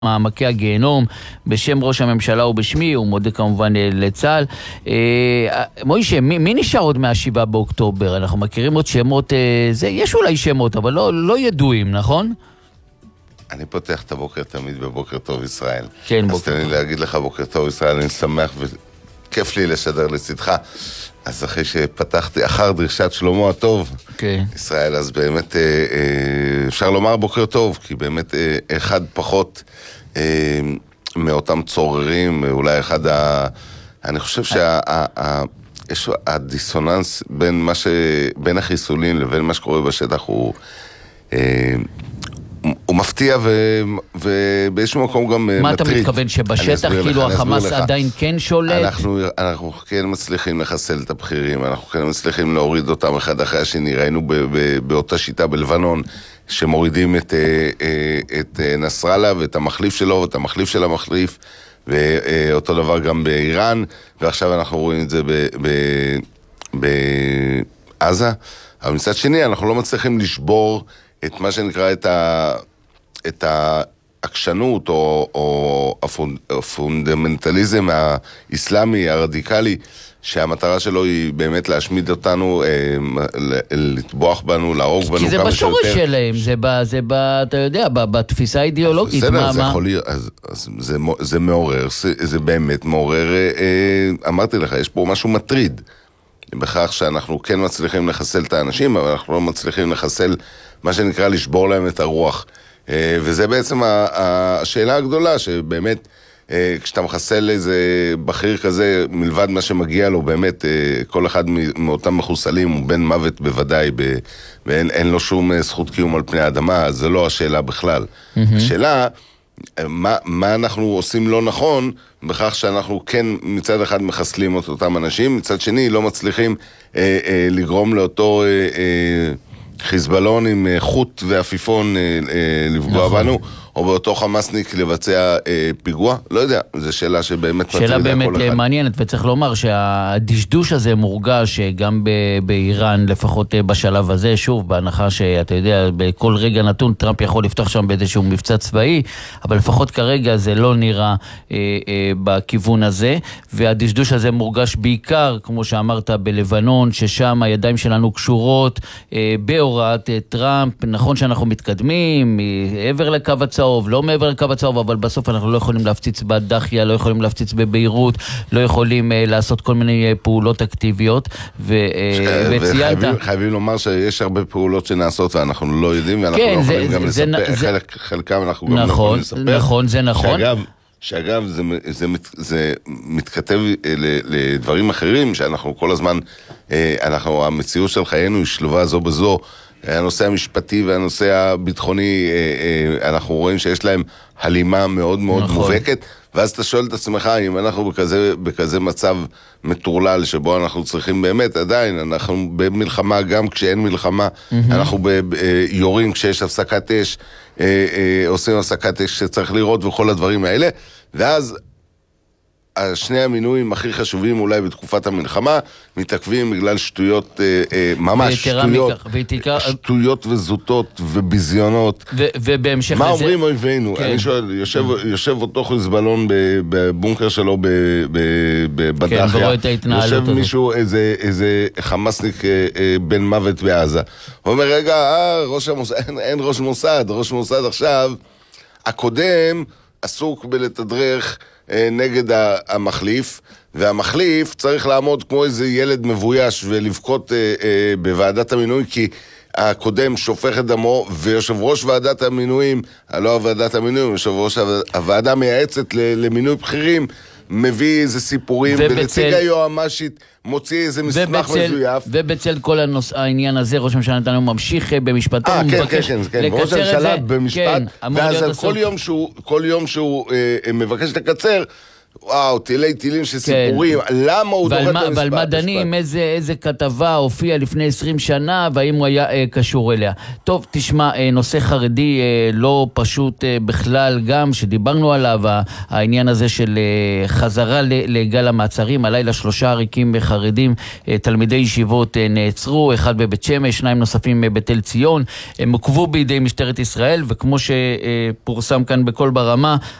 מעמקי הגיהנום, בשם ראש הממשלה ובשמי, הוא מודה כמובן לצה"ל. מוישה, מי נשאר עוד מה7 באוקטובר? אנחנו מכירים עוד שמות, יש אולי שמות, אבל לא ידועים, נכון? אני פותח את הבוקר תמיד בבוקר טוב ישראל. כן, אז תן לי להגיד לך בוקר טוב ישראל, אני שמח וכיף לי לשדר לצדך. אז אחרי שפתחתי אחר דרישת שלמה הטוב, ישראל, אז באמת אפשר לומר בוקר טוב, כי באמת אחד פחות מאותם צוררים, אולי אחד אני חושב יש הדיסוננס בין החיסולים לבין מה שקורה בשטח הוא מפתיע ובאיזשהו מקום גם מטריד. מה אתה מתכוון, שבשטח כאילו החמאס עדיין כן שולט? אנחנו כן מצליחים לחסל את הבכירים, אנחנו כן מצליחים להוריד אותם אחד אחרי השני. ראינו באותה שיטה בלבנון שמורידים את נסראללה ואת המחליף שלו ואת המחליף של המחליף, ואותו דבר גם באיראן, ועכשיו אנחנו רואים את זה בעזה. אבל מצד שני אנחנו לא מצליחים לשבור את מה שנקרא את העקשנות או הפונדמנטליזם האסלאמי הרדיקלי, שהמטרה שלו היא באמת להשמיד אותנו, לטבוח בנו, להרוג בנו כמה שיותר. כי זה בשורש שלהם, אתה יודע, בתפיסה האידיאולוגית. בסדר, זה יכול להיות, זה מעורר, זה באמת מעורר, אמרתי לך, יש פה משהו מטריד, בכך שאנחנו כן מצליחים לחסל את האנשים, אבל אנחנו לא מצליחים לחסל מה שנקרא לשבור להם את הרוח. וזה בעצם השאלה הגדולה, שבאמת כשאתה מחסל איזה בכיר כזה, מלבד מה שמגיע לו, באמת כל אחד מאותם מחוסלים הוא בן מוות בוודאי, ואין לו שום זכות קיום על פני האדמה, אז זה לא השאלה בכלל. השאלה, מה אנחנו עושים לא נכון, בכך שאנחנו כן מצד אחד מחסלים את אותם אנשים, מצד שני לא מצליחים לגרום לאותו חיזבאללון עם חוט ואפיפון לפגוע בנו, או באותו חמאסניק לבצע פיגוע. לא יודע, זו שאלה שבאמת מטרידה כל אחד. שאלה באמת מעניינת, וצריך לומר שהדשדוש הזה מורגש גם באיראן, לפחות בשלב הזה, שוב, בהנחה שאתה יודע, בכל רגע נתון טראמפ יכול לפתוח שם באיזשהו מבצע צבאי, אבל לפחות כרגע זה לא נראה בכיוון הזה, והדשדוש הזה מורגש בעיקר, כמו שאמרת, בלבנון, ששם הידיים שלנו קשורות בהוראת טראמפ. נכון שאנחנו מתקדמים מעבר לקו הצהוב, לא מעבר לקו הצהוב, אבל בסוף אנחנו לא יכולים להפציץ בדחיה, לא יכולים להפציץ בביירות, לא יכולים לעשות כל מיני פעולות אקטיביות, וציינת... חייבים לומר שיש הרבה פעולות שנעשות ואנחנו לא יודעים, ואנחנו לא יכולים גם לספר, חלקם אנחנו גם לא יכולים לספר. נכון, זה נכון. שאגב, זה מתכתב לדברים אחרים, שאנחנו כל הזמן, המציאות של חיינו היא שלובה זו בזו, הנושא המשפטי והנושא הביטחוני, אנחנו רואים שיש להם הלימה מאוד מאוד מובהקת, ואז אתה שואל את עצמך, אם אנחנו בכזה מצב מטורלל, שבו אנחנו צריכים באמת, עדיין, אנחנו במלחמה, גם כשאין מלחמה, אנחנו יורים כשיש הפסקת אש, עושים הפסקת אש שצריך לראות וכל הדברים האלה, ואז שני המינויים הכי חשובים אולי בתקופת המלחמה מתעכבים בגלל שטויות, ממש שטויות וזוטות וביזיונות. ובהמשך מה אומרים אויבינו? אני שואל, יושב אותו חיזבאללון בבונקר שלו בדחיה, יושב מישהו, איזה חמאסניק בן מוות בעזה, הוא אומר, רגע, אין ראש מוסד, ראש מוסד עכשיו, הקודם עסוק בלתדרך נגד המחליף, והמחליף צריך לעמוד כמו איזה ילד מבויש ולבכות בוועדת המינוי, כי הקודם שופך את דמו, ויושב ראש ועדת המינויים, לא ועדת המינויים, יושב ראש הוועדה מייעצת למינוי בכירים, מביא איזה סיפורים, ונציג היועמ"שית מוציא איזה מסמך מזויף. ובצל כל העניין הזה, ראש הממשלה נתניהו ממשיך במשפטו, כן, ראש הממשלה במשפט, ואז כל יום שהוא מבקש לקצר, וואו, טילים של סיפורים, למה הוא דוחה את המשפט? ועל מדענים, איזה כתבה הופיעה לפני 20 שנה, והאם הוא היה קשור אליה. טוב, תשמע, נושא חרדי לא פשוט בכלל, גם שדיברנו עליו, העניין הזה של חזרה לגל המעצרים, הלילה 3 עריקים חרדים, תלמידי ישיבות נעצרו, אחד בבית שמש, 2 נוספים בתל ציון, הם עוכבו בידי משטרת ישראל, וכמו שפורסם כאן בכל ברמה,